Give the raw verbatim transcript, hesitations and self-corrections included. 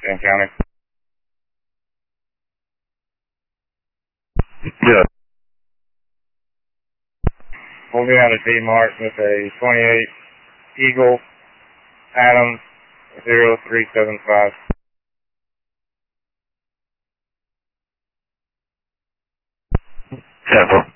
Washington County. Yeah. We'll be out at D-Mart with a twenty-eight Eagle Adam zero three seven five. Temple.